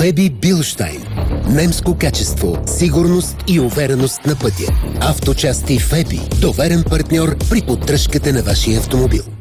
Феби Билштайн. Немско качество, сигурност и увереност на пътя. Авточасти Феби. Доверен партньор при поддръжката на вашия автомобил.